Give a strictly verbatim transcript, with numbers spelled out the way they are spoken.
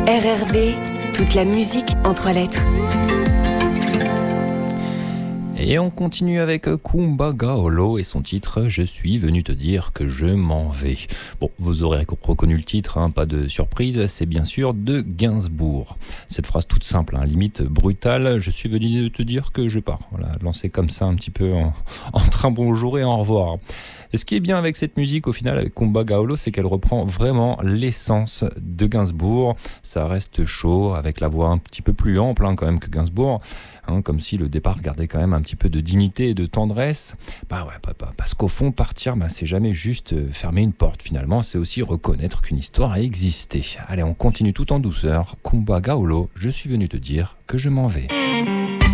R R B, toute la musique en trois lettres. Et on continue avec Kumbagaolo et son titre « Je suis venu te dire que je m'en vais ». Bon, vous aurez reconnu le titre, hein, pas de surprise, c'est bien sûr de Gainsbourg. Cette phrase toute simple, hein, limite brutale, « Je suis venu te dire que je pars ». Voilà, lancé comme ça un petit peu en, entre un bonjour et un au revoir. Et ce qui est bien avec cette musique, au final, avec Kumbagaolo, c'est qu'elle reprend vraiment l'essence de Gainsbourg. Ça reste chaud, avec la voix un petit peu plus ample hein, quand même que Gainsbourg. Hein, comme si le départ gardait quand même un petit peu de dignité et de tendresse. Bah ouais, bah, bah, parce qu'au fond, partir, bah, c'est jamais juste fermer une porte finalement, c'est aussi reconnaître qu'une histoire a existé. Allez, on continue tout en douceur. Kumbagaolo, je suis venu te dire que je m'en vais.